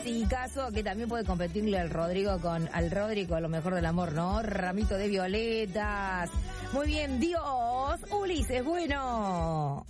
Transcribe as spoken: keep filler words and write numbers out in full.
clasicazo que también puede competirle al Rodrigo con al Rodrigo a lo mejor del amor, ¿no? Ramito de violetas. Muy bien, Dios, Ulises, bueno.